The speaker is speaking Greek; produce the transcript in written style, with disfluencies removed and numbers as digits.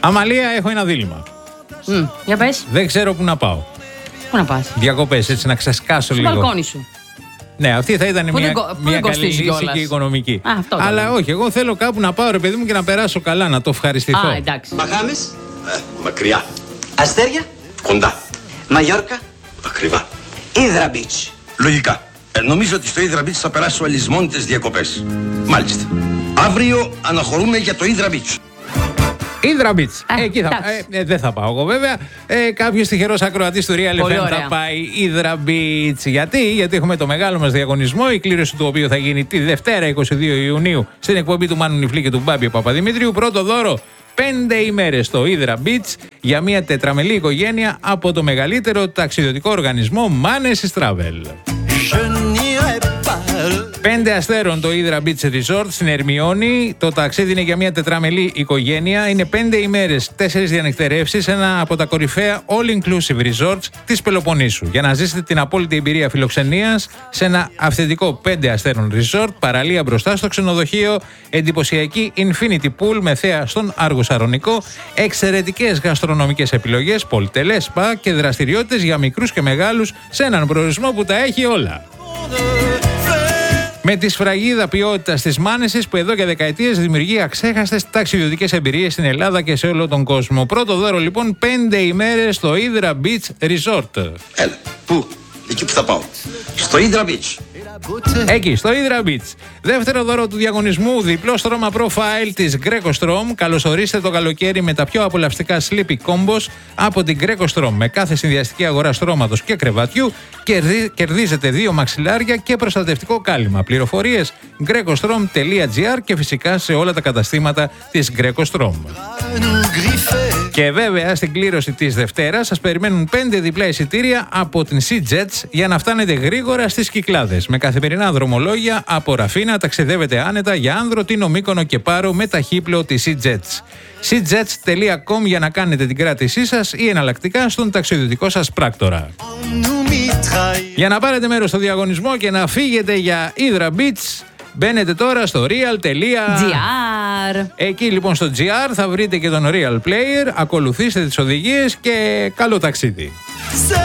Αμαλία, έχω ένα δίλημμα. Για πες. Δεν ξέρω πού να πάω. Πού να πας? Διακοπές, έτσι να ξεσκάσω λίγο. Στο μπαλκόνι σου. Ναι, αυτή θα ήταν μια καλή λύση και οικονομική. Αλλά όχι, εγώ θέλω κάπου να πάω, ρε παιδί μου, και να περάσω καλά, να το ευχαριστηθώ. Α, εντάξει. Μπαχάμες. Μακριά. Αστέρια. Κοντά. Μαγιόρκα. Ακριβά. Ύδρα Beach. Λογικά. Νομίζω ότι στο Ύδρα Beach θα περάσω αλυσμόνητες διακοπές. Μάλιστα. Αύριο αναχωρούμε για το Ύδρα Beach. Ύδρα Beach. Εκεί θα δεν θα πάω εγώ βέβαια. Κάποιος τυχερός ακροατής του Real FM θα πάει Ύδρα Beach. Γιατί έχουμε το μεγάλο μας διαγωνισμό, η κλήρωση του οποίου θα γίνει τη Δευτέρα 22 Ιουνίου στην εκπομπή του Μάνου Νιφλή και του Μπάμπη Παπαδημητρίου. Πρώτο δώρο, 5 ημέρες στο Ύδρα Beach για μια τετραμελή οικογένεια από το μεγαλύτερο ταξιδιωτικό οργανισμό Manes Travel. 5 αστέρων το Ύδρα Beach Resort στην Ερμιώνη. Το ταξίδι είναι για μια τετραμελή οικογένεια. Είναι 5 ημέρες, 4 διανυκτερεύσεις, ένα από τα κορυφαία all-inclusive resorts της Πελοποννήσου. Για να ζήσετε την απόλυτη εμπειρία φιλοξενίας σε ένα αυθεντικό 5 αστέρων resort, παραλία μπροστά στο ξενοδοχείο, εντυπωσιακή infinity pool με θέα στον Άργο Σαρονικό, εξαιρετικές γαστρονομικές επιλογές, πολυτελές σπα και δραστηριότητες για μικρούς και μεγάλους σε έναν προορισμό που τα έχει όλα. Με τη σφραγίδα ποιότητας της Μάνεσης που εδώ και δεκαετίες δημιουργεί αξέχαστες ταξιδιωτικές εμπειρίες στην Ελλάδα και σε όλο τον κόσμο. Πρώτο δώρο λοιπόν, 5 ημέρες στο Ύδρα Beach Resort. Έλα, πού? Εκεί που θα πάω. Στο Ύδρα Beach. Εκεί, στο Ύδρα Beach. Δεύτερο δώρο του διαγωνισμού, διπλό στρώμα profile της Greco Strom. Καλωσορίστε το καλοκαίρι με τα πιο απολαυστικά sleepy combos από την Greco Strom. Με κάθε συνδυαστική αγορά στρώματος και κρεβατιού κερδίζετε 2 μαξιλάρια και προστατευτικό κάλυμα. Πληροφορίες grecostrom.gr και φυσικά σε όλα τα καταστήματα της Greco Strom. Και βέβαια στην κλήρωση της Δευτέρας σας περιμένουν 5 διπλά εισιτήρια από την Sea Jets για να φτάνετε γρήγορα στις Κυκλάδες. Με καθημερινά δρομολόγια από Ραφίνα ταξιδεύετε άνετα για Άνδρο, Τίνο, Μύκονο και Πάρο με ταχύπλοο της Sea Jets. seajets.com για να κάνετε την κράτησή σας ή εναλλακτικά στον ταξιδιωτικό σας πράκτορα. Για να πάρετε μέρος στο διαγωνισμό και να φύγετε για Ύδρα Beach, μπαίνετε τώρα στο real.gr. Εκεί λοιπόν στο GR θα βρείτε και τον Real Player, ακολουθήστε τις οδηγίες και καλό ταξίδι.